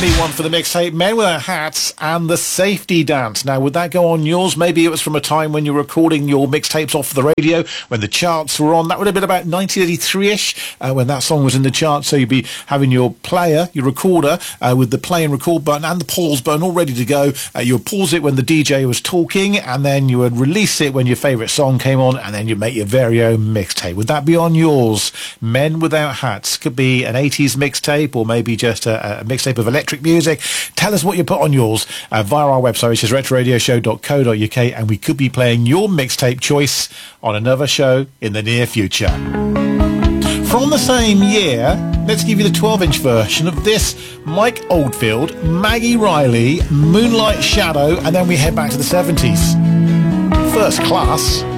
definitely one for the mixtape. Men Without Hats and The Safety Dance. Now, would that go on yours? Maybe it was from a time when you were recording your mixtapes off the radio, when the charts were on. That would have been about 1983-ish, when that song was in the charts. So you'd be having your player, your recorder, with the play and record button and the pause button all ready to go. You would pause it when the DJ was talking, and then you would release it when your favourite song came on, and then you'd make your very own mixtape. Would that be on yours? Men Without Hats. Could be an 80s mixtape, or maybe just a mixtape of electric music. Tell us what you put on yours via our website, which is retroradioshow.co.uk, and we could be playing your mixtape choice on another show in the near future. From the same year, let's give you the 12-inch version of this: Mike Oldfield, Maggie Riley, Moonlight Shadow, and then we head back to the 70s. First Class.